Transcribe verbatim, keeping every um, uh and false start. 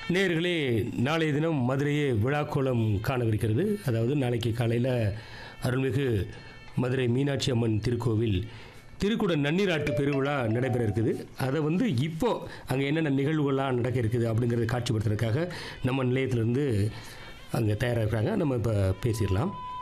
நேயர்களே, நாளைய தினம் மதுரையே விழாக்கோலம் காணவிருக்கிறது. அதாவது நாளைக்கு காலையில் அருள்மிகு மதுரை மீனாட்சி அம்மன் திருக்கோவில் திருக்குட நன்னீராட்டு பெருவிழா நடைபெற இருக்குது. அதை வந்து இப்போது அங்கே என்னென்ன நிகழ்வுகள்லாம் நடக்க இருக்குது அப்படிங்கிறத காட்சிப்படுத்துறதுக்காக நம்ம நிலையத்திலேருந்து அங்கே தயாராக இருக்கிறாங்க. நம்ம இப்போ பேசிடலாம்.